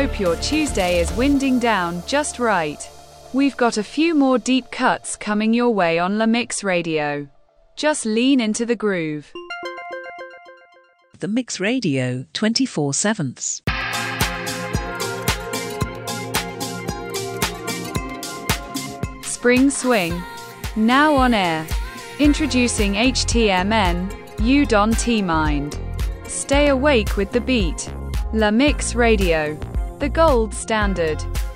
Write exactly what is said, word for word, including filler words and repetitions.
hope your Tuesday is winding down just right. We've got a few more deep cuts coming your way on La Mix Radio. Just lean into the groove. The Mix Radio, twenty-four sevenths. Spring Swing. Now on air. Introducing H T M N, You Don T-Mind. Stay awake with the beat. La Mix Radio. The gold standard.